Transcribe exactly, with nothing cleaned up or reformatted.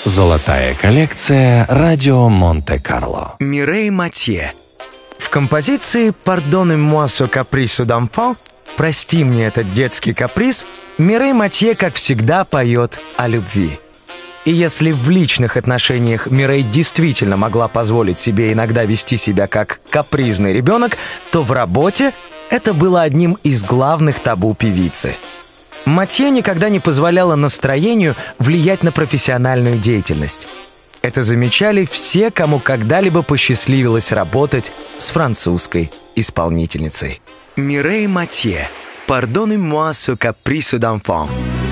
Золотая коллекция «Радио Монте-Карло». Мирей Матье. В композиции «Pardonnez-moi ce caprice d'enfant» «Прости мне этот детский каприз» Мирей Матье, как всегда, поет о любви. И если в личных отношениях Мирей действительно могла позволить себе иногда вести себя как капризный ребенок, то в работе это было одним из главных табу певицы. Матье никогда не позволяла настроению влиять на профессиональную деятельность. Это замечали все, кому когда-либо посчастливилось работать с французской исполнительницей. Мирей Матье. «Pardonnez-moi ce caprice d'enfant».